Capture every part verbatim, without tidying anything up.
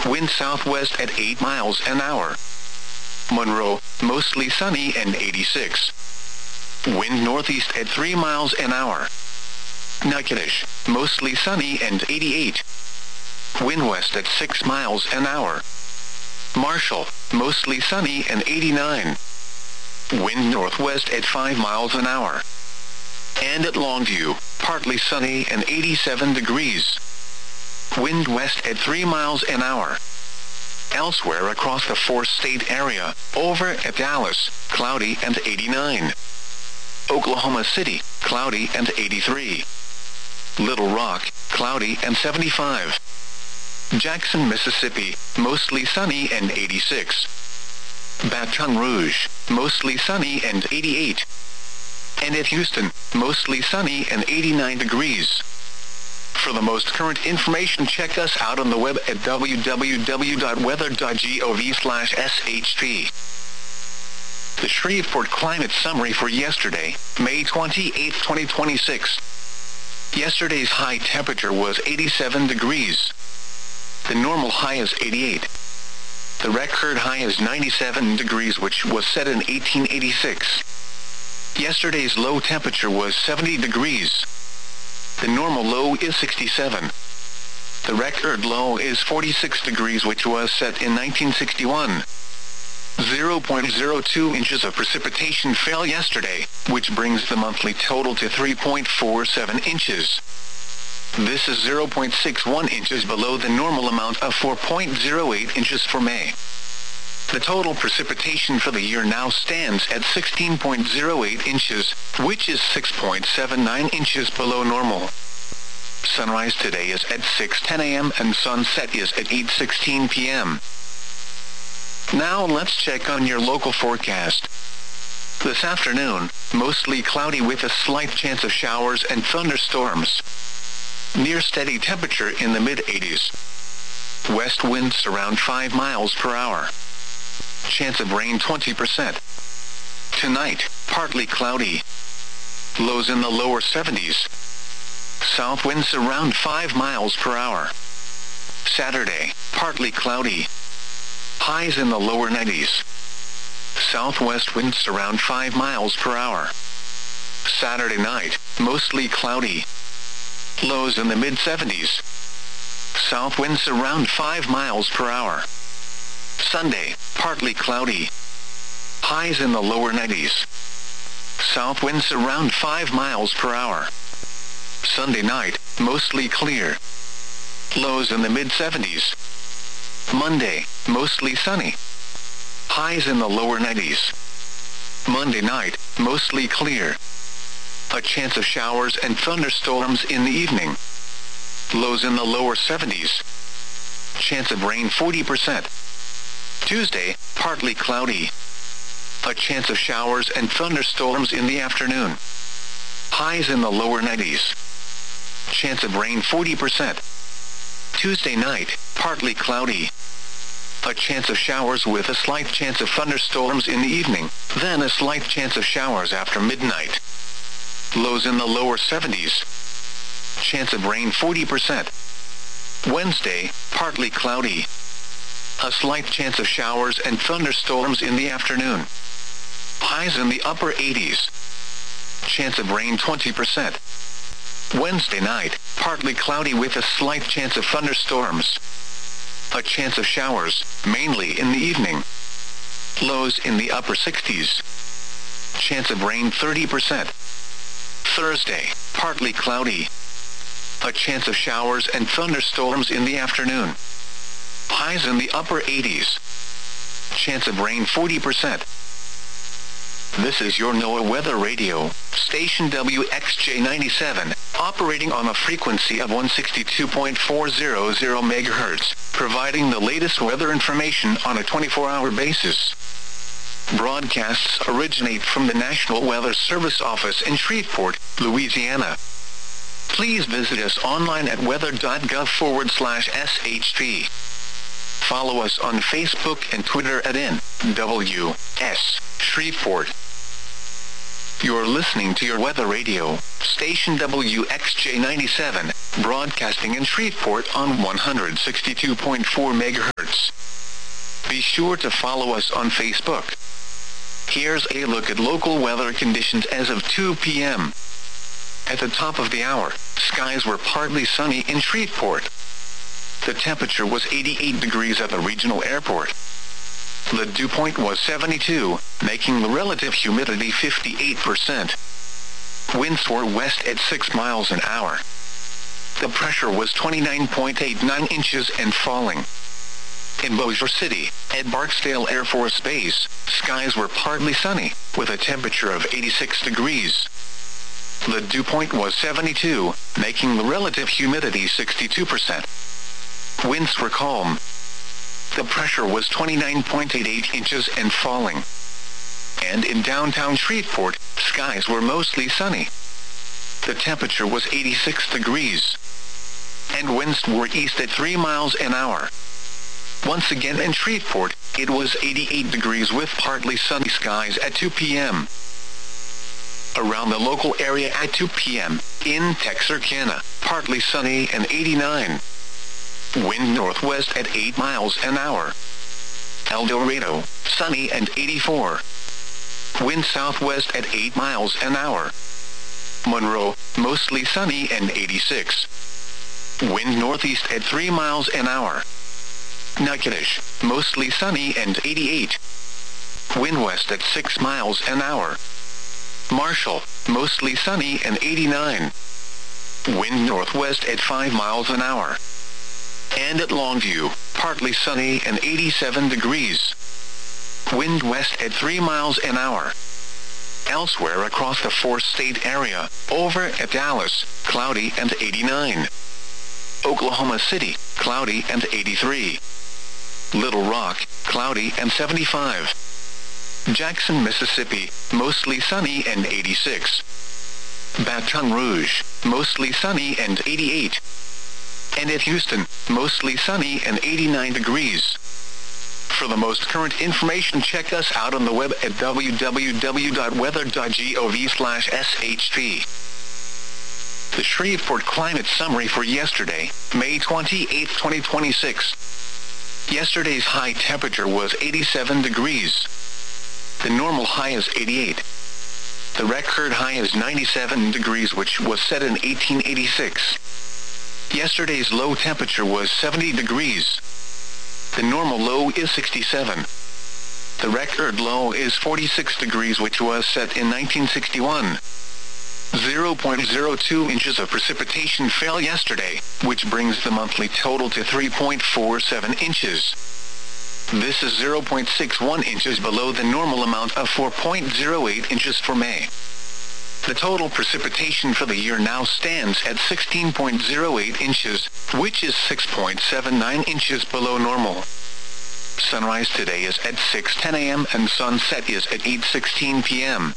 wind southwest at eight miles an hour. Monroe, mostly sunny and eighty-six. Wind northeast at three miles an hour. Natchitoches, mostly sunny and eighty-eight. Wind west at six miles an hour. Marshall, mostly sunny and eighty-nine. Wind northwest at five miles an hour. And at Longview, partly sunny and eighty-seven degrees. Wind west at three miles an hour. Elsewhere across the four-state area, over at Dallas, cloudy and eighty-nine. Oklahoma City, cloudy and eighty-three. Little Rock, cloudy and seventy-five. Jackson, Mississippi, mostly sunny and eighty-six. Baton Rouge, mostly sunny and eighty-eight. And at Houston, mostly sunny and eighty-nine degrees. For the most current information, check us out on the web at w w w dot weather dot gov slash s h p. The Shreveport Climate Summary for yesterday, May twenty-eighth, twenty twenty-six. Yesterday's high temperature was eighty-seven degrees. The normal high is eighty-eight. The record high is ninety-seven degrees, which was set in eighteen eighty-six. Yesterday's low temperature was seventy degrees. The normal low is sixty-seven. The record low is forty-six degrees, which was set in nineteen sixty-one. zero point zero two inches of precipitation fell yesterday, which brings the monthly total to three point four seven inches. This is zero point six one inches below the normal amount of four point zero eight inches for May. The total precipitation for the year now stands at sixteen point zero eight inches, which is six point seven nine inches below normal. Sunrise today is at six ten a m and sunset is at eight sixteen p m Now let's check on your local forecast. This afternoon, mostly cloudy with a slight chance of showers and thunderstorms. Near steady temperature in the mid eighties. West winds around five miles per hour. Chance of rain twenty percent. Tonight, partly cloudy. Lows in the lower seventies. South winds around five miles per hour. Saturday, partly cloudy. Highs in the lower nineties. Southwest winds around five miles per hour. Saturday night, mostly cloudy. Lows in the mid seventies. South winds around five miles per hour. Sunday, partly cloudy. Highs in the lower nineties. South winds around five miles per hour. Sunday night, mostly clear. Lows in the mid seventies. Monday, mostly sunny. Highs in the lower nineties. Monday night, mostly clear. A chance of showers and thunderstorms in the evening. Lows in the lower seventies. Chance of rain forty percent. Tuesday, partly cloudy. A chance of showers and thunderstorms in the afternoon. Highs in the lower nineties. Chance of rain forty percent. Tuesday night, partly cloudy. A chance of showers with a slight chance of thunderstorms in the evening, then a slight chance of showers after midnight. Lows in the lower seventies. Chance of rain forty percent. Wednesday, partly cloudy. A slight chance of showers and thunderstorms in the afternoon. Highs in the upper eighties. Chance of rain twenty percent. Wednesday night, partly cloudy with a slight chance of thunderstorms. A chance of showers, mainly in the evening. Lows in the upper sixties. Chance of rain thirty percent. Thursday, partly cloudy. A chance of showers and thunderstorms in the afternoon. Highs in the upper eighties. Chance of rain forty percent. This is your NOAA Weather Radio, station W X J ninety-seven, operating on a frequency of one sixty-two point four hundred megahertz, providing the latest weather information on a twenty-four hour basis. Broadcasts originate from the National Weather Service office in Shreveport, Louisiana. Please visit us online at weather.gov forward slash SHP. Follow us on Facebook and Twitter at N W S Shreveport. You're listening to your Weather Radio, station W X J ninety-seven, broadcasting in Shreveport on one sixty-two point four megahertz. Be sure to follow us on Facebook. Here's a look at local weather conditions as of two p m At the top of the hour, skies were partly sunny in Shreveport. The temperature was eighty-eight degrees at the regional airport. The dew point was seventy-two, making the relative humidity fifty-eight percent. Winds were west at six miles an hour. The pressure was twenty-nine point eight nine inches and falling. In Bossier City, at Barksdale Air Force Base, skies were partly sunny, with a temperature of eighty-six degrees. The dew point was seventy-two, making the relative humidity sixty-two percent. Winds were calm. The pressure was twenty-nine point eight eight inches and falling. And in downtown Shreveport, skies were mostly sunny. The temperature was eighty-six degrees. And winds were east at three miles an hour. Once again in Shreveport, it was eighty-eight degrees with partly sunny skies at two p m Around the local area at two p m, in Texarkana, partly sunny and eighty-nine. Wind northwest at eight miles an hour. El Dorado, sunny and eighty-four. Wind southwest at eight miles an hour. Monroe, mostly sunny and eighty-six. Wind northeast at three miles an hour. Natchitoches, mostly sunny and eighty-eight. Wind west at six miles an hour. Marshall, mostly sunny and eighty-nine. Wind northwest at five miles an hour. And at Longview, partly sunny and eighty-seven degrees. Wind west at three miles an hour. Elsewhere across the four-state area, over at Dallas, cloudy and eighty-nine. Oklahoma City, cloudy and eighty-three. Little Rock, cloudy and seventy-five. Jackson, Mississippi, mostly sunny and eighty-six. Baton Rouge, mostly sunny and eighty-eight. And at Houston, mostly sunny and eighty-nine degrees. For the most current information, check us out on the web at w w w dot weather dot gov slash s h p. The Shreveport Climate Summary for yesterday, May twenty-eighth, twenty twenty-six. Yesterday's high temperature was eighty-seven degrees. The normal high is eighty-eight. The record high is ninety-seven degrees, which was set in eighteen eighty-six. Yesterday's low temperature was seventy degrees. The normal low is sixty-seven. The record low is forty-six degrees, which was set in nineteen sixty-one. zero point zero two inches of precipitation fell yesterday, which brings the monthly total to three point four seven inches. This is zero point six one inches below the normal amount of four point zero eight inches for May. The total precipitation for the year now stands at sixteen point zero eight inches, which is six point seven nine inches below normal. Sunrise today is at six ten a m and sunset is at eight sixteen p m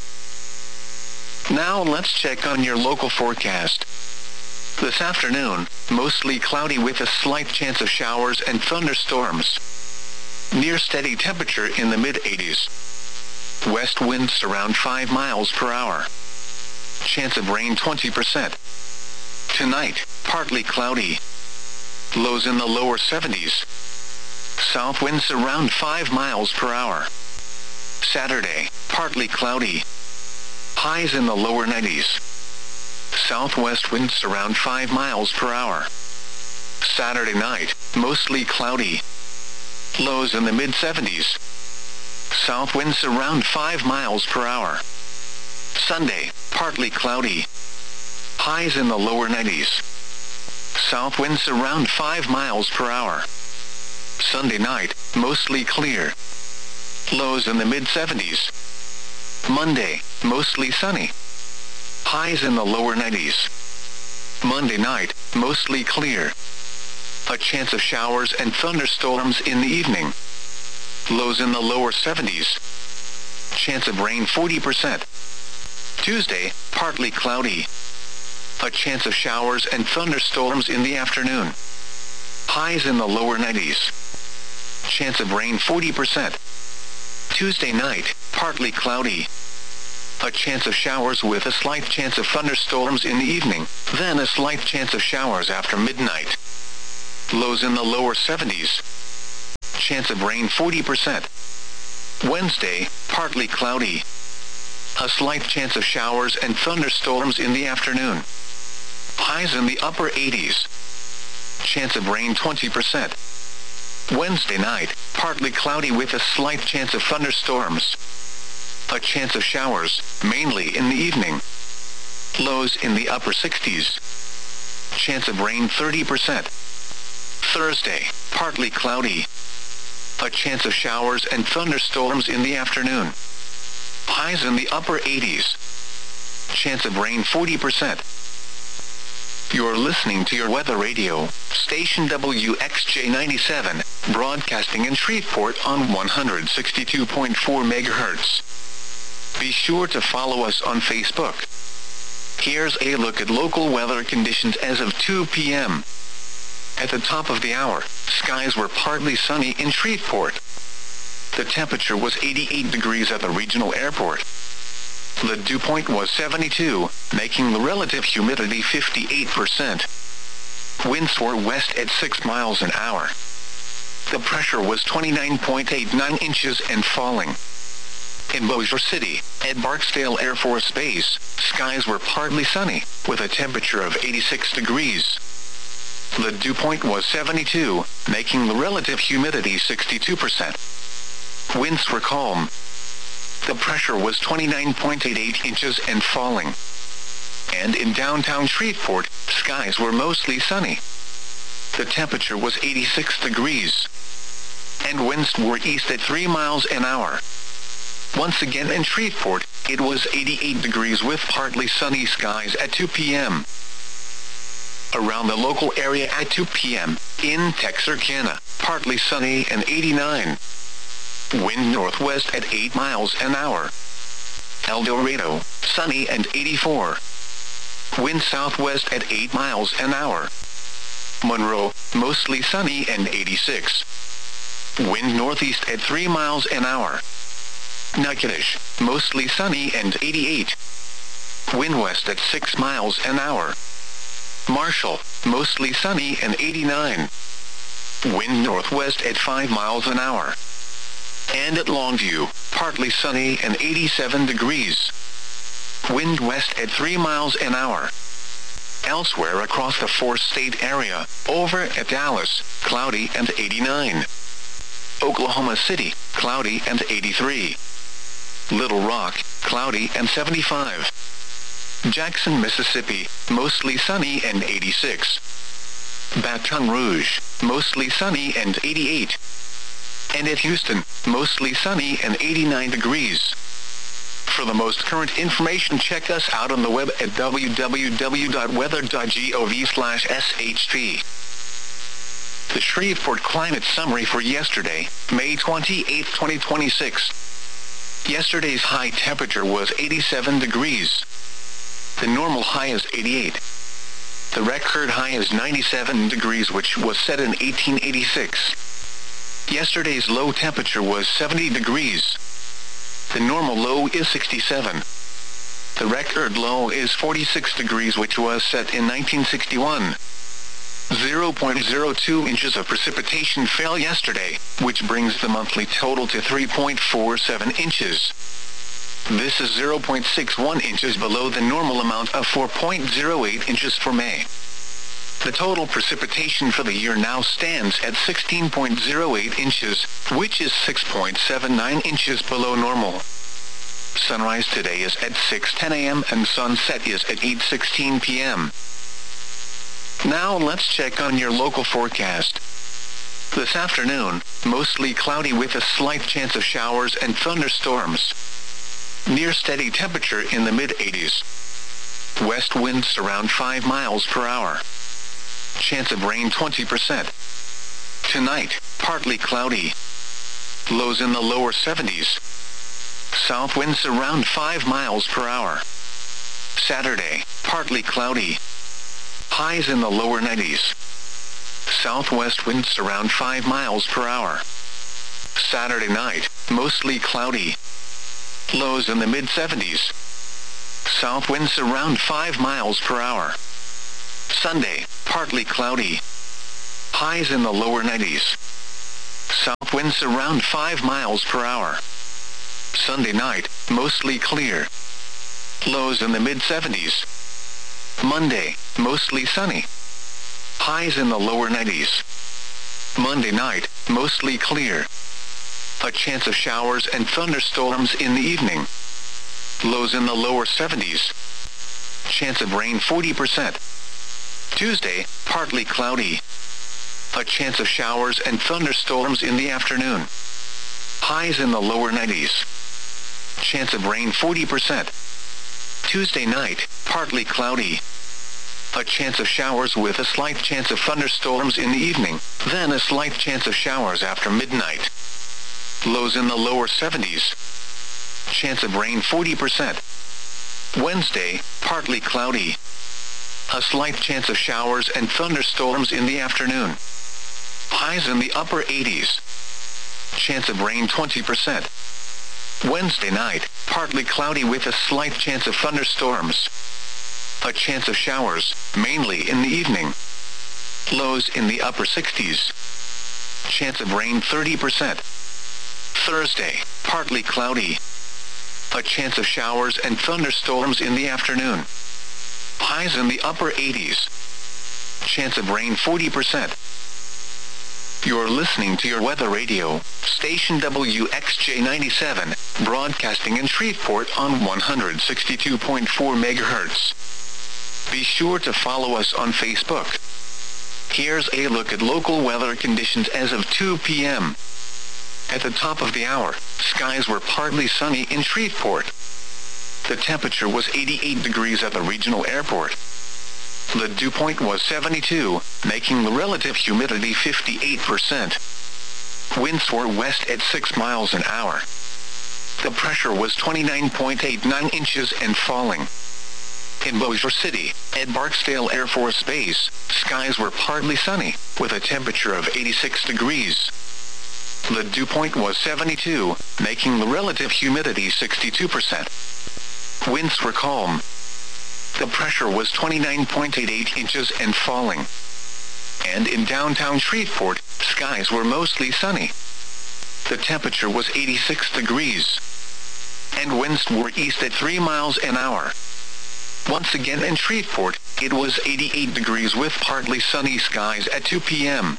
Now let's check on your local forecast. This afternoon, mostly cloudy with a slight chance of showers and thunderstorms. Near steady temperature in the mid eighties. West winds around five miles per hour. Chance of rain twenty percent. Tonight, partly cloudy. Lows in the lower seventies. South winds around five miles per hour. Saturday, partly cloudy. Highs in the lower nineties. Southwest winds around five miles per hour. Saturday night, mostly cloudy. Lows in the mid seventies. South winds around five miles per hour. Sunday, partly cloudy. Highs in the lower nineties. South winds around five miles per hour. Sunday night, mostly clear. Lows in the mid seventies. Monday, mostly sunny. Highs in the lower nineties. Monday night, mostly clear. A chance of showers and thunderstorms in the evening. Lows in the lower seventies. Chance of rain forty percent. Tuesday, partly cloudy. A chance of showers and thunderstorms in the afternoon. Highs in the lower nineties. Chance of rain forty percent. Tuesday night, partly cloudy. A chance of showers with a slight chance of thunderstorms in the evening, then a slight chance of showers after midnight. Lows in the lower seventies. chance of rain forty percent. Wednesday, partly cloudy. A slight chance of showers and thunderstorms in the afternoon. Highs in the upper eighties. Chance of rain twenty percent. Wednesday night, partly cloudy with a slight chance of thunderstorms. A chance of showers, mainly in the evening. Lows in the upper sixties. Chance of rain thirty percent. Thursday, partly cloudy. A chance of showers and thunderstorms in the afternoon. Highs in the upper eighties. Chance of rain forty percent. You're listening to your weather radio, station W X J ninety-seven, broadcasting in Shreveport on one hundred sixty-two point four megahertz. Be sure to follow us on Facebook. Here's a look at local weather conditions as of two p m At the top of the hour, skies were partly sunny in Shreveport. The temperature was eighty-eight degrees at the regional airport. The dew point was seventy-two, making the relative humidity fifty-eight percent. Winds were west at six miles an hour. The pressure was twenty-nine point eight nine inches and falling. In Bossier City, at Barksdale Air Force Base, skies were partly sunny, with a temperature of eighty-six degrees. The dew point was seventy-two, making the relative humidity sixty-two percent. Winds were calm. The pressure was twenty-nine point eight eight inches and falling. And in downtown Shreveport, skies were mostly sunny. The temperature was eighty-six degrees. And winds were east at three miles an hour. Once again in Shreveport, it was eighty-eight degrees with partly sunny skies at two p m Around the local area at two p m, in Texarkana, partly sunny and eighty-nine. Wind northwest at eight miles an hour. El Dorado, sunny and eighty-four. Wind southwest at eight miles an hour. Monroe, mostly sunny and eighty-six. Wind northeast at three miles an hour. Natchitoches, mostly sunny and eighty-eight. Wind west at six miles an hour. Marshall, mostly sunny and eighty-nine. Wind northwest at five miles an hour. And at Longview, partly sunny and eighty-seven degrees. Wind west at three miles an hour. Elsewhere across the four-state area, over at Dallas, cloudy and eighty-nine. Oklahoma City, cloudy and eighty-three. Little Rock, cloudy and seventy-five. Jackson, Mississippi, mostly sunny and eighty-six. Baton Rouge, mostly sunny and eighty-eight. And at Houston, mostly sunny and eighty-nine degrees. For the most current information, check us out on the web at w w w dot weather dot gov slash s h p. The Shreveport Climate Summary for yesterday, May twenty-eighth, twenty twenty-six. Yesterday's high temperature was eighty-seven degrees. The normal high is eighty-eight. The record high is ninety-seven degrees, which was set in eighteen eighty-six. Yesterday's low temperature was seventy degrees. The normal low is sixty-seven. The record low is forty-six degrees, which was set in nineteen sixty-one. zero point zero two inches of precipitation fell yesterday, which brings the monthly total to three point four seven inches. This is zero point six one inches below the normal amount of four point zero eight inches for May. The total precipitation for the year now stands at sixteen point zero eight inches, which is six point seven nine inches below normal. Sunrise today is at six ten a m and sunset is at eight sixteen p m Now let's check on your local forecast. This afternoon, mostly cloudy with a slight chance of showers and thunderstorms. Near steady temperature in the mid eighties. West winds around five miles per hour. Chance of rain twenty percent. Tonight, partly cloudy. Lows in the lower seventies. South winds around five miles per hour. Saturday, partly cloudy. Highs in the lower nineties. Southwest winds around five miles per hour. Saturday night, mostly cloudy. Lows in the mid seventies. South winds around five miles per hour. Sunday, partly cloudy. Highs in the lower nineties. south winds around five miles per hour. Sunday night, mostly clear. Lows in the mid seventies. Monday, mostly sunny. Highs in the lower nineties. Monday night, mostly clear. A chance of showers and thunderstorms in the evening. Lows in the lower seventies. Chance of rain forty percent. Tuesday, partly cloudy. A chance of showers and thunderstorms in the afternoon. Highs in the lower nineties. Chance of rain forty percent. Tuesday night, partly cloudy. A chance of showers with a slight chance of thunderstorms in the evening, then a slight chance of showers after midnight. Lows in the lower seventies. Chance of rain forty percent. Wednesday, partly cloudy. A slight chance of showers and thunderstorms in the afternoon. Highs in the upper eighties. Chance of rain twenty percent. Wednesday night, partly cloudy with a slight chance of thunderstorms. A chance of showers, mainly in the evening. Lows in the upper sixties. Chance of rain thirty percent. Thursday, partly cloudy. A chance of showers and thunderstorms in the afternoon. Highs in the upper eighties. Chance of rain forty percent. You're listening to your weather radio, station W X J ninety-seven, broadcasting in Shreveport on one hundred sixty-two point four megahertz. Be sure to follow us on Facebook. Here's a look at local weather conditions as of two p m At the top of the hour, skies were partly sunny in Shreveport. The temperature was eighty-eight degrees at the regional airport. The dew point was seventy-two, making the relative humidity fifty-eight percent. Winds were west at six miles an hour. The pressure was twenty-nine point eight nine inches and falling. In Bossier City, at Barksdale Air Force Base, skies were partly sunny, with a temperature of eighty-six degrees. The dew point was seventy-two, making the relative humidity sixty-two percent. Winds were calm. The pressure was twenty-nine point eight eight inches and falling. And in downtown Shreveport, skies were mostly sunny. The temperature was eighty-six degrees. And winds were east at three miles an hour. Once again in Shreveport, it was eighty-eight degrees with partly sunny skies at two p m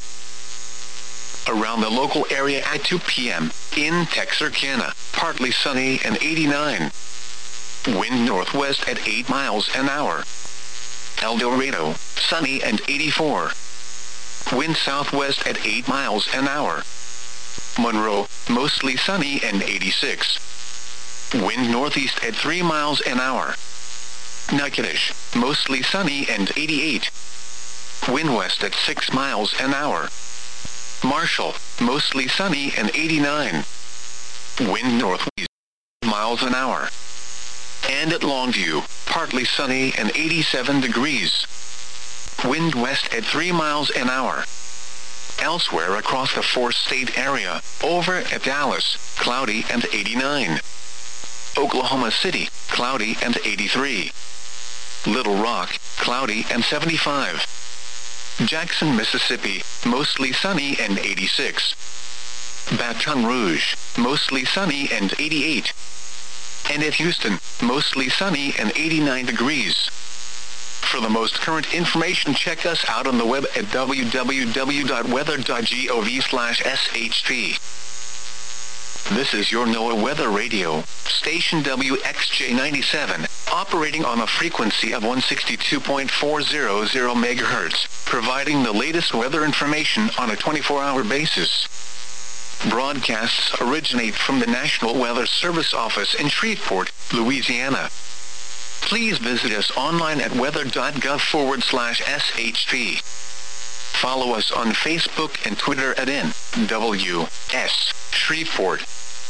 Around the local area at two p m, in Texarkana, partly sunny and eighty-nine. Wind northwest at eight miles an hour. El Dorado, sunny and eighty-four. Wind southwest at eight miles an hour. Monroe, mostly sunny and eighty-six. Wind northeast at three miles an hour. Natchitoches, mostly sunny and eighty-eight. Wind west at six miles an hour. Marshall, mostly sunny and eighty-nine. Wind northeast, miles an hour. And at Longview, partly sunny and eighty-seven degrees. Wind west at three miles an hour. Elsewhere across the four-state area, over at Dallas, cloudy and eighty-nine. Oklahoma City, cloudy and eighty-three. Little Rock, cloudy and seventy-five. Jackson, Mississippi, mostly sunny and eighty-six. Baton Rouge, mostly sunny and eighty-eight. And at Houston, mostly sunny and eighty-nine degrees. For the most current information, check us out on the web at w w w dot weather dot gov slash s h p. This is your NOAA Weather Radio, station W X J ninety-seven, operating on a frequency of one hundred sixty-two point four hundred megahertz, providing the latest weather information on a twenty-four hour basis. Broadcasts originate from the National Weather Service office in Shreveport, Louisiana. Please visit us online at weather.gov forward slash shp. Follow us on Facebook and Twitter at N W S Shreveport.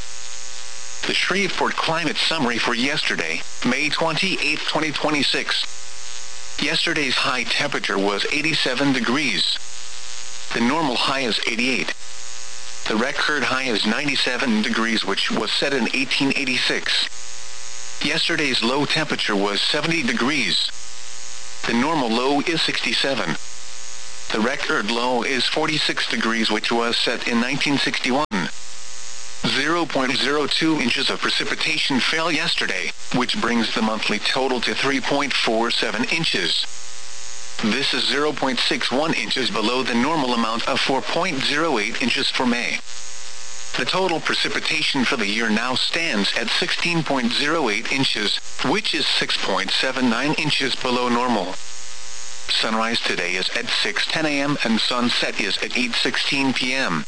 The Shreveport Climate Summary for yesterday, May twenty-eighth, twenty twenty-six. Yesterday's high temperature was eighty-seven degrees. The normal high is eighty-eight. The record high is ninety-seven degrees, which was set in eighteen eighty-six. Yesterday's low temperature was seventy degrees. The normal low is sixty-seven. The record low is forty-six degrees, which was set in nineteen sixty-one. zero point zero two inches of precipitation fell yesterday, which brings the monthly total to three point four seven inches. This is zero point six one inches below the normal amount of four point zero eight inches for May. The total precipitation for the year now stands at sixteen point zero eight inches, which is six point seven nine inches below normal. Sunrise today is at six ten a m and sunset is at eight sixteen p m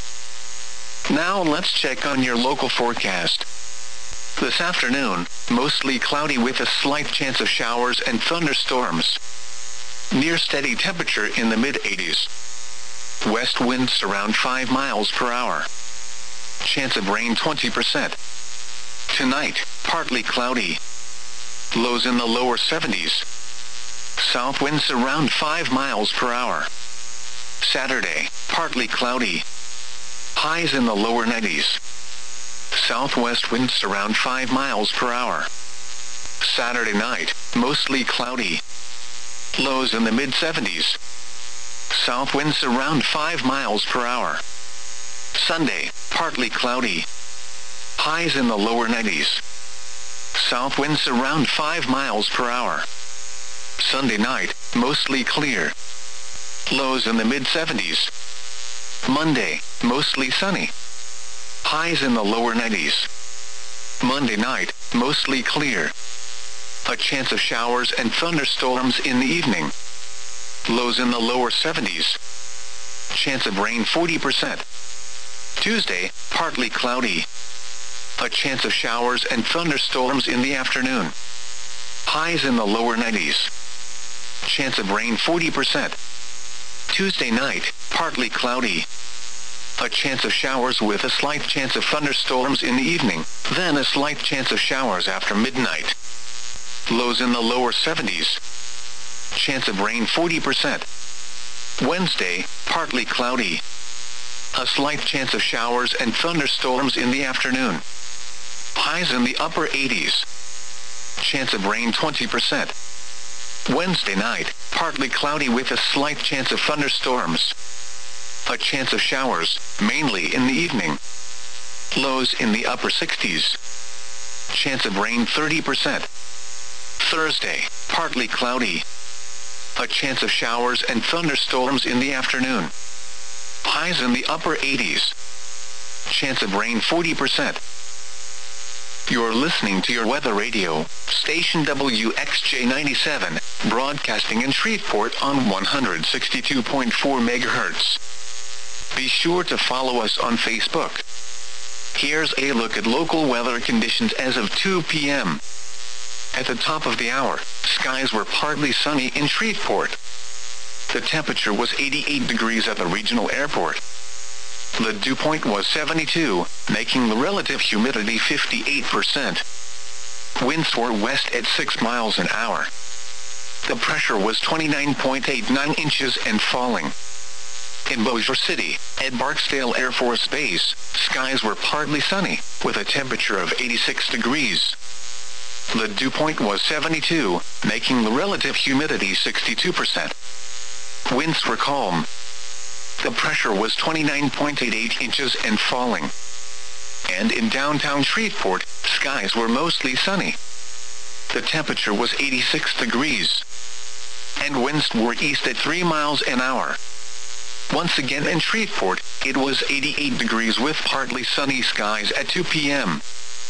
Now let's check on your local forecast. This afternoon, mostly cloudy with a slight chance of showers and thunderstorms. Near steady temperature in the mid eighties. West winds around five miles per hour. Chance of rain twenty percent. Tonight, partly cloudy. Lows in the lower seventies. South winds around five miles per hour. Saturday, partly cloudy. Highs in the lower nineties. Southwest winds around five miles per hour. Saturday night, mostly cloudy. Lows in the mid seventies. South winds around five miles per hour. Sunday, partly cloudy. Highs in the lower nineties. South winds around five miles per hour. Sunday night, mostly clear. Lows in the mid seventies. Monday, mostly sunny. Highs in the lower nineties. Monday night, mostly clear. A chance of showers and thunderstorms in the evening. Lows in the lower seventies. Chance of rain forty percent. Tuesday, partly cloudy. A chance of showers and thunderstorms in the afternoon. Highs in the lower nineties. Chance of rain forty percent. Tuesday night, partly cloudy. A chance of showers with a slight chance of thunderstorms in the evening, then a slight chance of showers after midnight. Lows in the lower seventies. Chance of rain forty percent. Wednesday, partly cloudy. A slight chance of showers and thunderstorms in the afternoon. Highs in the upper eighties. Chance of rain twenty percent. Wednesday night, partly cloudy with a slight chance of thunderstorms. A chance of showers, mainly in the evening. Lows in the upper sixties. Chance of rain thirty percent. Thursday, partly cloudy. A chance of showers and thunderstorms in the afternoon. Highs in the upper eighties. Chance of rain forty percent. You're listening to your weather radio, station W X J ninety-seven, broadcasting in Shreveport on one hundred sixty-two point four megahertz. Be sure to follow us on Facebook. Here's a look at local weather conditions as of two p m At the top of the hour, skies were partly sunny in Shreveport. The temperature was eighty-eight degrees at the regional airport. The dew point was seventy-two, making the relative humidity fifty-eight percent. Winds were west at six miles an hour. The pressure was twenty-nine point eight nine inches and falling. In Bossier City, at Barksdale Air Force Base, skies were partly sunny, with a temperature of eighty-six degrees. The dew point was seventy-two, making the relative humidity sixty-two percent. Winds were calm. The pressure was twenty-nine point eight eight inches and falling. And in downtown Shreveport, skies were mostly sunny. The temperature was eighty-six degrees. And winds were east at three miles an hour. Once again in Shreveport, it was eighty-eight degrees with partly sunny skies at two p m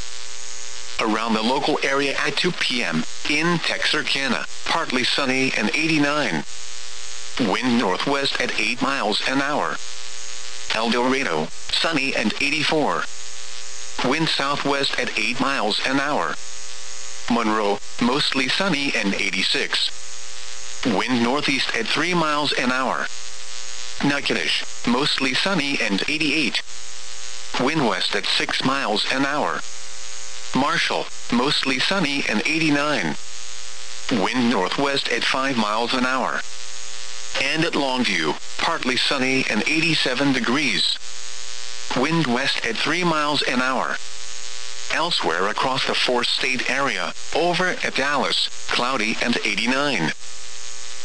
Around the local area at two p m, in Texarkana, partly sunny and eighty-nine. Wind northwest at eight miles an hour. El Dorado, sunny and eighty-four. Wind southwest at eight miles an hour. Monroe, mostly sunny and eighty-six. Wind northeast at three miles an hour. Natchitoches, mostly sunny and eighty-eight. Wind west at six miles an hour. Marshall, mostly sunny and eighty-nine. Wind northwest at five miles an hour. And at Longview, partly sunny and eighty-seven degrees. Wind west at three miles an hour. Elsewhere across the four-state area, over at Dallas, cloudy and eighty-nine.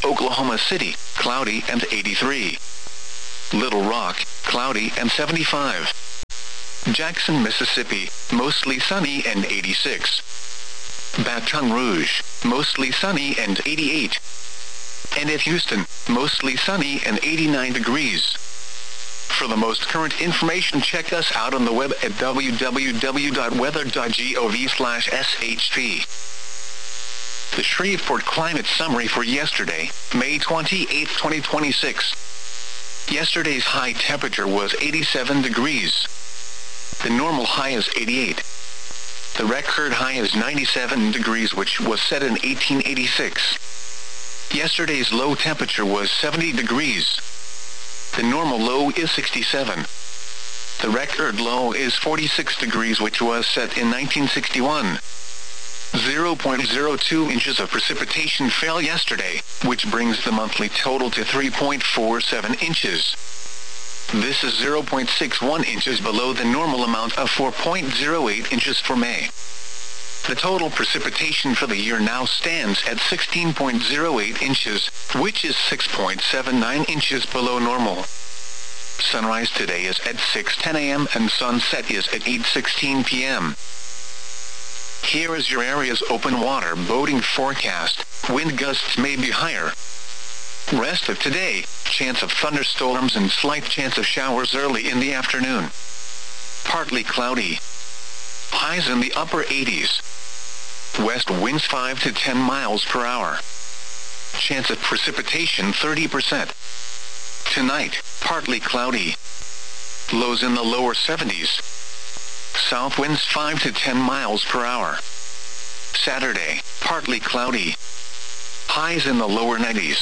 Oklahoma City, cloudy and eighty-three. Little Rock, cloudy and seventy-five. Jackson, Mississippi, mostly sunny and eighty-six. Baton Rouge, mostly sunny and eighty-eight. And at Houston, mostly sunny and eighty-nine degrees. For the most current information, check us out on the web at w w w dot weather dot gov slash s h p. The Shreveport Climate Summary for yesterday, May twenty-eighth, twenty twenty-six. Yesterday's high temperature was eighty-seven degrees. The normal high is eighty-eight. The record high is ninety-seven degrees, which was set in eighteen eighty-six. Yesterday's low temperature was seventy degrees. The normal low is sixty-seven. The record low is forty-six degrees, which was set in nineteen sixty-one. zero point zero two inches of precipitation fell yesterday, which brings the monthly total to three point four seven inches. This is zero point six one inches below the normal amount of four point zero eight inches for May. The total precipitation for the year now stands at sixteen point zero eight inches, which is six point seven nine inches below normal. Sunrise today is at six ten a m and sunset is at eight sixteen p m Here is your area's open water boating forecast. Wind gusts may be higher. Rest of today, chance of thunderstorms and slight chance of showers early in the afternoon. Partly cloudy. Highs in the upper eighties. West winds five to ten miles per hour. Chance of precipitation thirty percent. Tonight, partly cloudy. Lows in the lower seventies. South winds five to ten miles per hour. Saturday, partly cloudy. Highs in the lower nineties.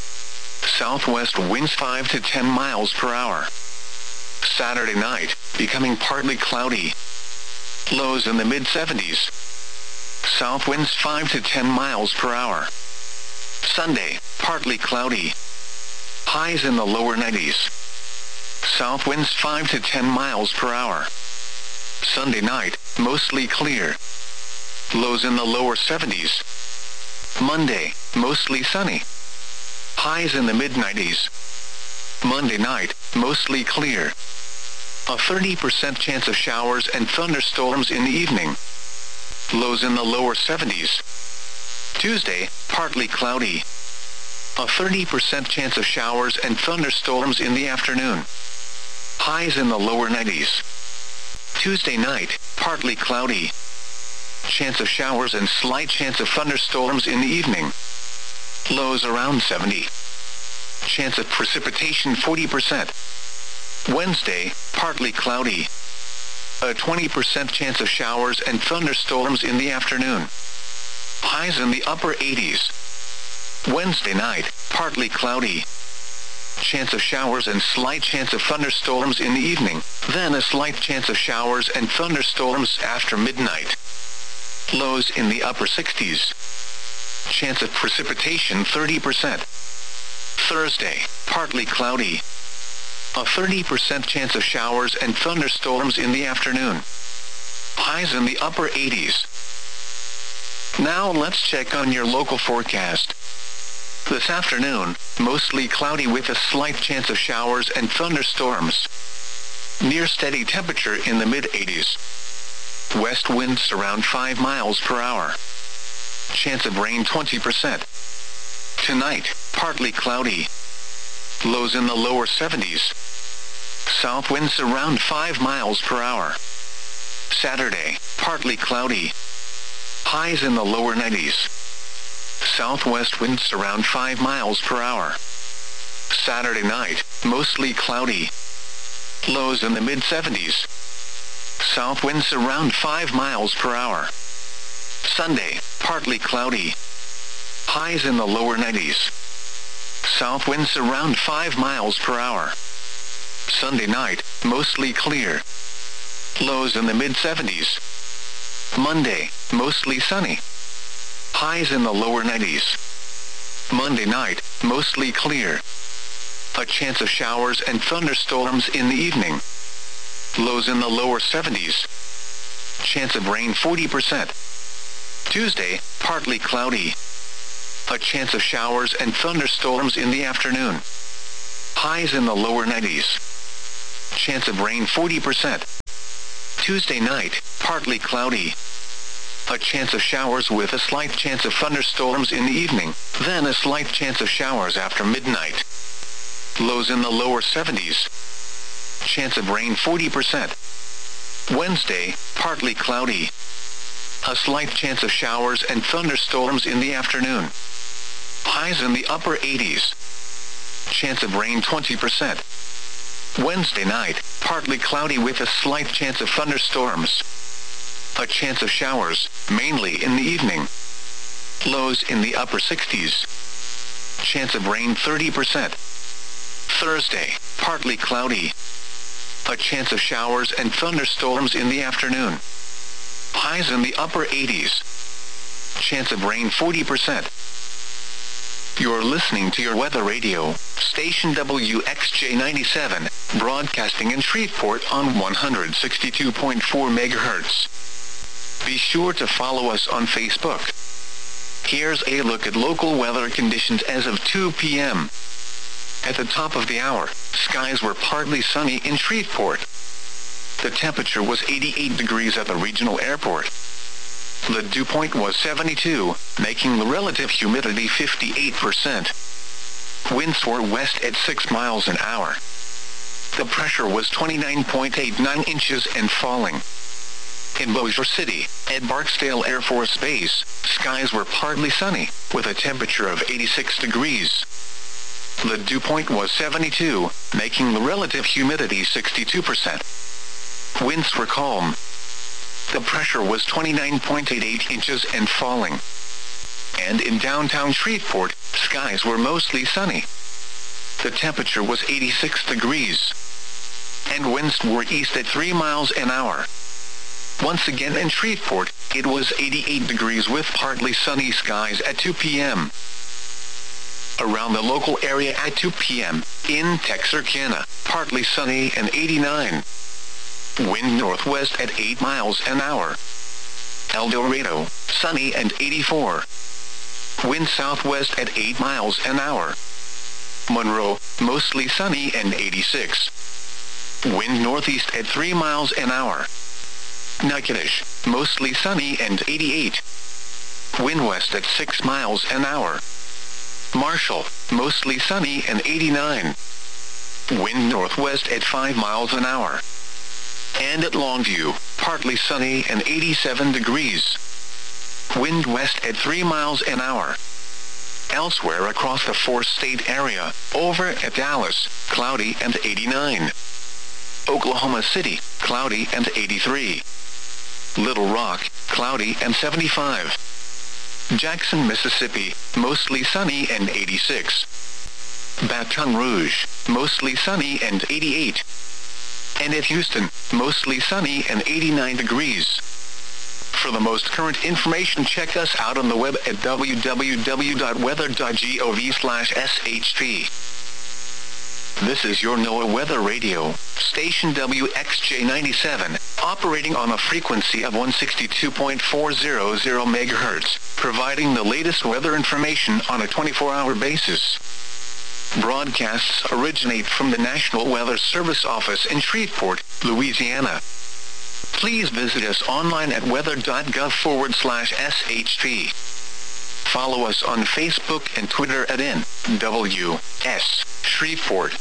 Southwest winds five to ten miles per hour. Saturday night, becoming partly cloudy. Lows in the mid seventies. South winds five to ten miles per hour. Sunday, partly cloudy. Highs in the lower nineties. South winds five to ten miles per hour. Sunday night, mostly clear. Lows in the lower seventies. Monday, mostly sunny. Highs in the mid nineties. Monday night, mostly clear. A thirty percent chance of showers and thunderstorms in the evening. Lows in the lower seventies. Tuesday, partly cloudy. A thirty percent chance of showers and thunderstorms in the afternoon. Highs in the lower nineties. Tuesday night, partly cloudy. Chance of showers and slight chance of thunderstorms in the evening. Lows around seventy. Chance of precipitation forty percent. Wednesday, partly cloudy. A twenty percent chance of showers and thunderstorms in the afternoon. Highs in the upper eighties. Wednesday night, partly cloudy. Chance of showers and slight chance of thunderstorms in the evening, then a slight chance of showers and thunderstorms after midnight. Lows in the upper sixties. Chance of precipitation thirty percent. Thursday, partly cloudy. A thirty percent chance of showers and thunderstorms in the afternoon. Highs in the upper eighties. Now let's check on your local forecast. This afternoon, mostly cloudy with a slight chance of showers and thunderstorms. Near steady temperature in the mid eighties. West winds around five miles per hour. Chance of rain twenty percent. Tonight, partly cloudy. Lows in the lower seventies. South winds around five miles per hour. Saturday, partly cloudy. Highs in the lower nineties. Southwest winds around five miles per hour. Saturday night, mostly cloudy. Lows in the mid seventies. South winds around five miles per hour. Sunday, partly cloudy. Highs in the lower nineties. South winds around five miles per hour. Sunday night, mostly clear. Lows in the mid seventies. Monday, mostly sunny. Highs in the lower nineties. Monday night, mostly clear. A chance of showers and thunderstorms in the evening. Lows in the lower seventies. Chance of rain forty percent. Tuesday, partly cloudy. A chance of showers and thunderstorms in the afternoon. Highs in the lower nineties. Chance of rain forty percent. Tuesday night, partly cloudy. A chance of showers with a slight chance of thunderstorms in the evening, then a slight chance of showers after midnight. Lows in the lower seventies. Chance of rain forty percent. Wednesday, partly cloudy. A slight chance of showers and thunderstorms in the afternoon. Highs in the upper eighties. Chance of rain twenty percent. Wednesday night, partly cloudy with a slight chance of thunderstorms. A chance of showers, mainly in the evening. Lows in the upper sixties. Chance of rain thirty percent. Thursday, partly cloudy. A chance of showers and thunderstorms in the afternoon. Highs in the upper eighties. Chance of rain forty percent. You're listening to your weather radio, station W X J ninety-seven, broadcasting in Shreveport on one hundred sixty-two point four megahertz. Be sure to follow us on Facebook. Here's a look at local weather conditions as of two p m At the top of the hour, skies were partly sunny in Shreveport. The temperature was eighty-eight degrees at the regional airport. The dew point was seventy-two, making the relative humidity fifty-eight percent. Winds were west at six miles an hour. The pressure was twenty-nine point eight nine inches and falling. In Bossier City, at Barksdale Air Force Base, skies were partly sunny, with a temperature of eighty-six degrees. The dew point was seventy-two, making the relative humidity sixty-two percent. Winds were calm. The pressure was twenty-nine point eight eight inches and falling. And in downtown Shreveport, skies were mostly sunny. The temperature was eighty-six degrees. And winds were east at three miles an hour. Once again in Shreveport, it was eighty-eight degrees with partly sunny skies at two p m Around the local area at two p m, in Texarkana, partly sunny and eighty-nine. Wind northwest at eight miles an hour. El Dorado, sunny and eighty-four. Wind southwest at eight miles an hour. Monroe, mostly sunny and eighty-six. Wind northeast at three miles an hour. Natchitoches, mostly sunny and eighty-eight. Wind west at six miles an hour. Marshall, mostly sunny and eighty-nine. Wind northwest at five miles an hour. And at Longview, partly sunny and eighty-seven degrees. Wind west at three miles an hour. Elsewhere across the four-state area, over at Dallas, cloudy and eighty-nine. Oklahoma City, cloudy and eighty-three. Little Rock, cloudy and seventy-five. Jackson, Mississippi, mostly sunny and eighty-six. Baton Rouge, mostly sunny and eighty-eight. And at Houston, mostly sunny and eighty-nine degrees. For the most current information, check us out on the web at w w w dot weather dot gov slash s h p. This is your NOAA Weather Radio, station W X J ninety-seven, operating on a frequency of one hundred sixty-two point four hundred megahertz, providing the latest weather information on a twenty-four hour basis. Broadcasts originate from the National Weather Service office in Shreveport, Louisiana. Please visit us online at weather dot gov forward slash S H P. Follow us on Facebook and Twitter at N W S Shreveport.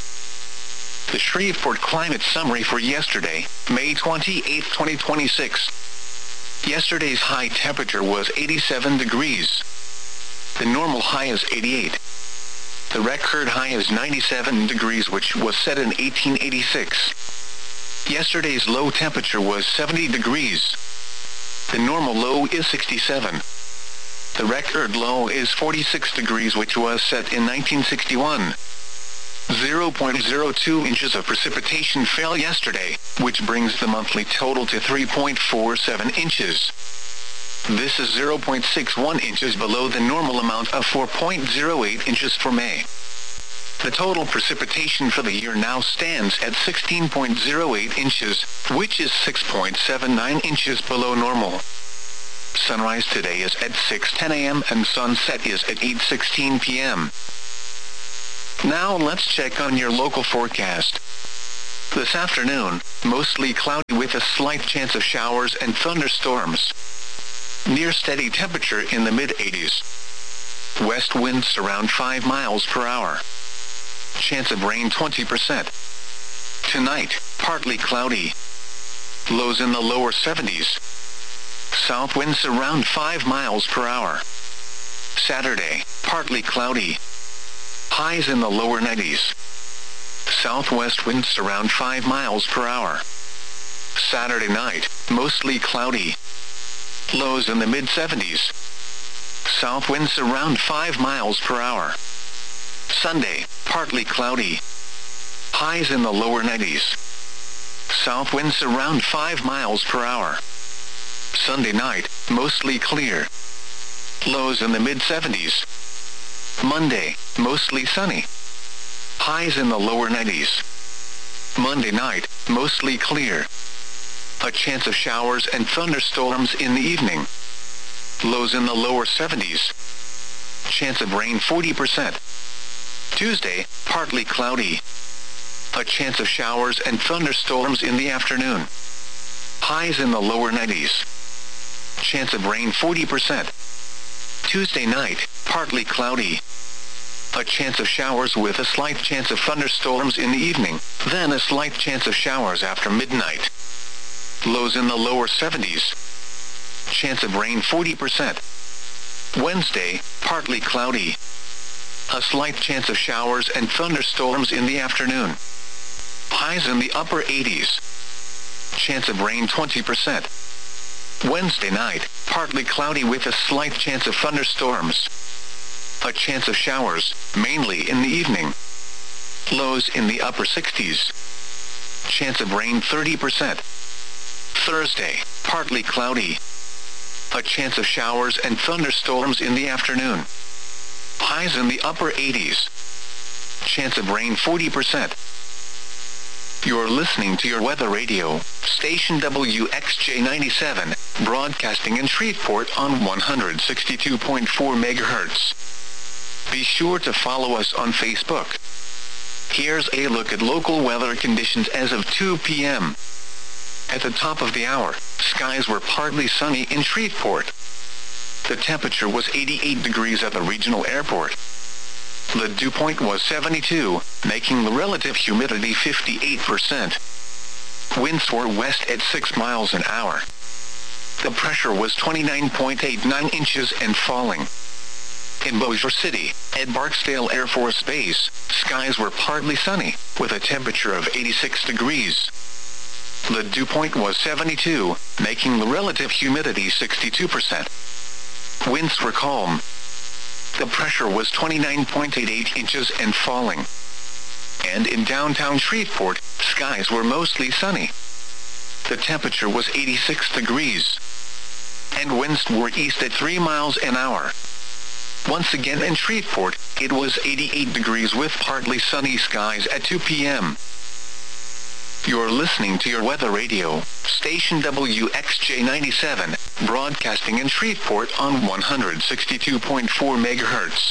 The Shreveport Climate Summary for yesterday, May twenty-eighth, twenty twenty-six. Yesterday's high temperature was eighty-seven degrees. The normal high is eighty-eight. The record high is ninety-seven degrees, which was set in eighteen eighty-six. Yesterday's low temperature was seventy degrees. The normal low is sixty-seven. The record low is forty-six degrees, which was set in nineteen sixty-one. zero point zero two inches of precipitation fell yesterday, which brings the monthly total to three point four seven inches. This is zero point six one inches below the normal amount of four point zero eight inches for May. The total precipitation for the year now stands at sixteen point zero eight inches, which is six point seven nine inches below normal. Sunrise today is at six ten a m and sunset is at eight sixteen p m Now let's check on your local forecast. This afternoon, mostly cloudy with a slight chance of showers and thunderstorms. Near steady temperature in the mid eighties. West winds around five miles per hour. Chance of rain twenty percent. Tonight, partly cloudy. Lows in the lower seventies. South winds around five miles per hour. Saturday, partly cloudy. Highs in the lower nineties. Southwest winds around five miles per hour. Saturday night, mostly cloudy. Lows in the mid seventies. South winds around five miles per hour. Sunday, partly cloudy. Highs in the lower nineties. South winds around five miles per hour. Sunday night, mostly clear. Lows in the mid seventies. Monday, mostly sunny. Highs in the lower nineties. Monday night, mostly clear. A chance of showers and thunderstorms in the evening. Lows in the lower seventies. Chance of rain forty percent. Tuesday, partly cloudy. A chance of showers and thunderstorms in the afternoon. Highs in the lower nineties. Chance of rain forty percent. Tuesday night, partly cloudy. A chance of showers with a slight chance of thunderstorms in the evening, then a slight chance of showers after midnight. Lows in the lower seventies. Chance of rain forty percent. Wednesday, partly cloudy. A slight chance of showers and thunderstorms in the afternoon. Highs in the upper eighties. Chance of rain twenty percent. Wednesday night, partly cloudy with a slight chance of thunderstorms. A chance of showers, mainly in the evening. Lows in the upper sixties. Chance of rain thirty percent. Thursday, partly cloudy. A chance of showers and thunderstorms in the afternoon. Highs in the upper eighties. Chance of rain forty percent. You're listening to your weather radio, station W X J ninety-seven, broadcasting in Shreveport on one hundred sixty-two point four megahertz. Be sure to follow us on Facebook. Here's a look at local weather conditions as of two p m At the top of the hour, skies were partly sunny in Shreveport. The temperature was eighty-eight degrees at the regional airport. The dew point was seventy-two, making the relative humidity fifty-eight percent. Winds were west at six miles an hour. The pressure was twenty-nine point eight nine inches and falling. In Bossier City, at Barksdale Air Force Base, skies were partly sunny, with a temperature of eighty-six degrees. The dew point was seventy-two, making the relative humidity sixty-two percent. Winds were calm. The pressure was twenty-nine point eight eight inches and falling. And in downtown Shreveport, skies were mostly sunny. The temperature was eighty-six degrees. And winds were east at three miles an hour. Once again in Shreveport, it was eighty-eight degrees with partly sunny skies at two p m You're listening to your weather radio, station W X J ninety-seven, broadcasting in Shreveport on one hundred sixty-two point four megahertz.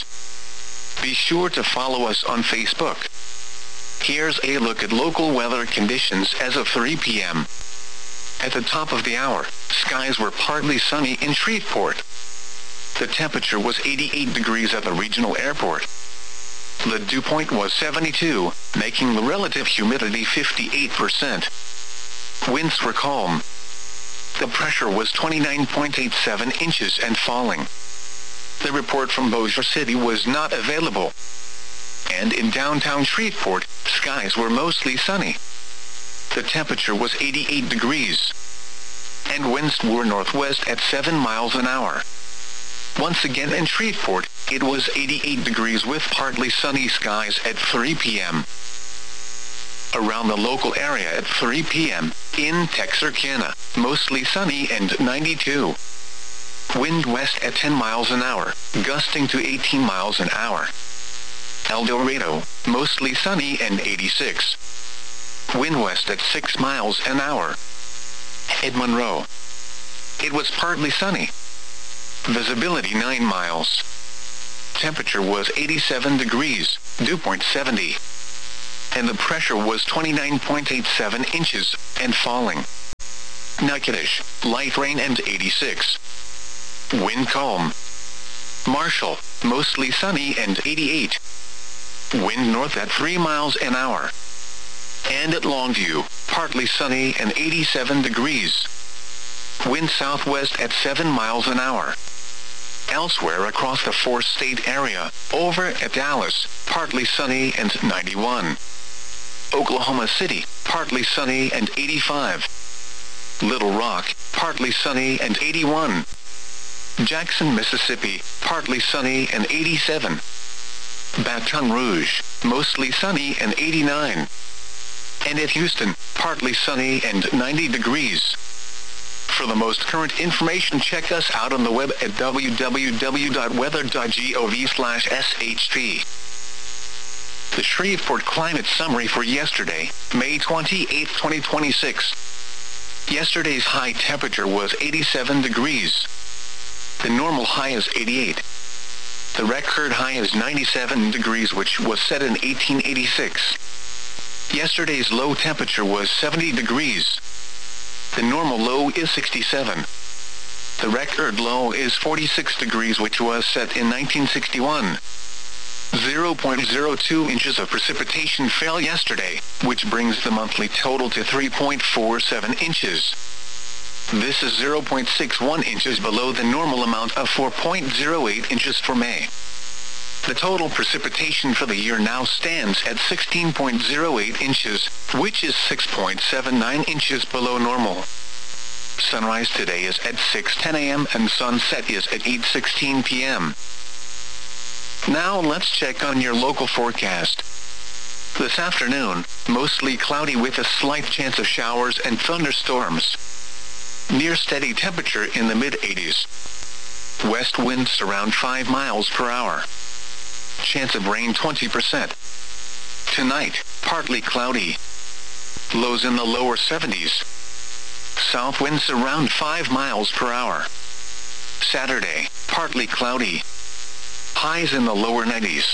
Be sure to follow us on Facebook. Here's a look at local weather conditions as of three p m At the top of the hour, skies were partly sunny in Shreveport. The temperature was eighty-eight degrees at the regional airport. The dew point was seventy-two, making the relative humidity fifty-eight percent. Winds were calm. The pressure was twenty-nine point eight seven inches and falling. The report from Bossier City was not available. And in downtown Shreveport, skies were mostly sunny. The temperature was eighty-eight degrees. And winds were northwest at seven miles an hour. Once again in Shreveport, it was eighty-eight degrees with partly sunny skies at three p m Around the local area at three p m, in Texarkana, mostly sunny and ninety-two. Wind west at ten miles an hour, gusting to eighteen miles an hour. El Dorado, mostly sunny and eighty-six. Wind west at six miles an hour. At Monroe, it was partly sunny. visibility nine miles. Temperature was eighty-seven degrees, dew point seventy. And the pressure was twenty-nine point eight seven inches, and falling. Natchitoches, light rain and eighty-six. Wind calm. Marshall, mostly sunny and eighty-eight. Wind north at three miles an hour. And at Longview, partly sunny and eighty-seven degrees. Wind southwest at seven miles an hour. Elsewhere across the four-state area, over at Dallas, partly sunny and ninety-one. Oklahoma City, partly sunny and eighty-five. Little Rock, partly sunny and eighty-one. Jackson, Mississippi, partly sunny and eighty-seven. Baton Rouge, mostly sunny and eighty-nine. And at Houston, partly sunny and ninety degrees. For the most current information, check us out on the web at w w w dot weather dot gov slash s h p. The Shreveport Climate Summary for yesterday, May twenty-eighth, twenty twenty-six. Yesterday's high temperature was eighty-seven degrees. The normal high is eighty-eight. The record high is ninety-seven degrees, which was set in eighteen eighty-six. Yesterday's low temperature was seventy degrees. The normal low is sixty-seven. The record low is forty-six degrees, which was set in nineteen sixty-one. zero point zero two inches of precipitation fell yesterday, which brings the monthly total to three point four seven inches. This is zero point six one inches below the normal amount of four point zero eight inches for May. The total precipitation for the year now stands at sixteen point zero eight inches, which is six point seven nine inches below normal. Sunrise today is at six ten a m and sunset is at eight sixteen p m Now let's check on your local forecast. This afternoon, mostly cloudy with a slight chance of showers and thunderstorms. Near steady temperature in the mid eighties. West winds around five miles per hour. Chance of rain twenty percent. Tonight, partly cloudy. Lows in the lower seventies. South winds around five miles per hour. Saturday, partly cloudy. Highs in the lower nineties.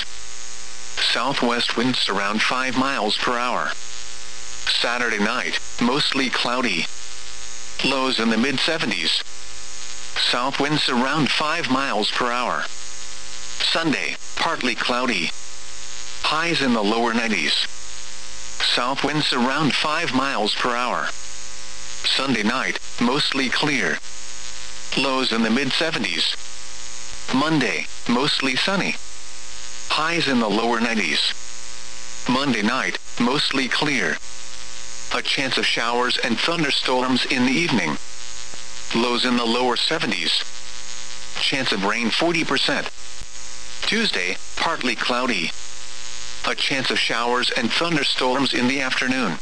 Southwest winds around five miles per hour. Saturday night, mostly cloudy. Lows in the mid seventies. South winds around five miles per hour. Sunday, partly cloudy. Highs in the lower nineties. South winds around five miles per hour. Sunday night, mostly clear. Lows in the mid seventies. Monday, mostly sunny. Highs in the lower nineties. Monday night, mostly clear. A chance of showers and thunderstorms in the evening. Lows in the lower seventies. Chance of rain forty percent. Tuesday, partly cloudy. A chance of showers and thunderstorms in the afternoon.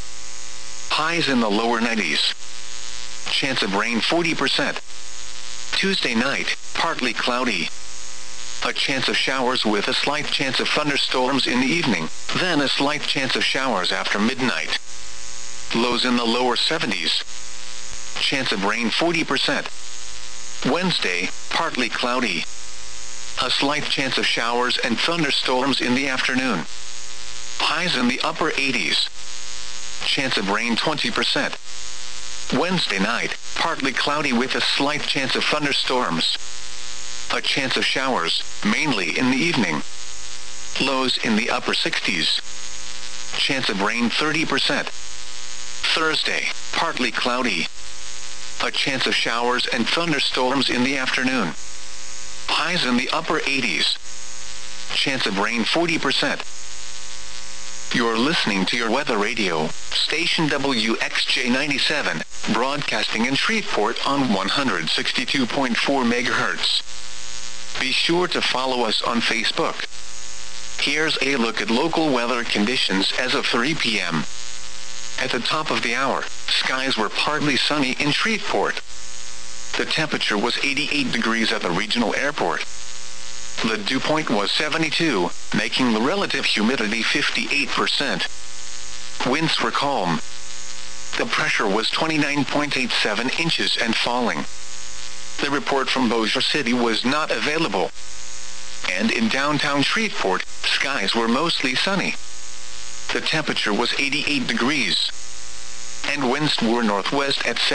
Highs in the lower nineties. Chance of rain forty percent. Tuesday night, partly cloudy. A chance of showers with a slight chance of thunderstorms in the evening, then a slight chance of showers after midnight. Lows in the lower seventies. Chance of rain forty percent. Wednesday, partly cloudy. A slight chance of showers and thunderstorms in the afternoon. Highs in the upper eighties. Chance of rain twenty percent. Wednesday night, partly cloudy with a slight chance of thunderstorms. A chance of showers, mainly in the evening. Lows in the upper sixties. Chance of rain thirty percent. Thursday, partly cloudy. A chance of showers and thunderstorms in the afternoon. Highs in the upper eighties. Chance of rain forty percent. You're listening to your weather radio, station W X J ninety-seven, broadcasting in Shreveport on one hundred sixty-two point four megahertz. Be sure to follow us on Facebook. Here's a look at local weather conditions as of three p m At the top of the hour, skies were partly sunny in Shreveport. The temperature was eighty-eight degrees at the regional airport. The dew point was seventy-two, making the relative humidity fifty-eight percent. Winds were calm. The pressure was twenty-nine point eight seven inches and falling. the report from Bossier City was not available. And in downtown Shreveport, skies were mostly sunny. The temperature was eighty-eight degrees. And winds were northwest at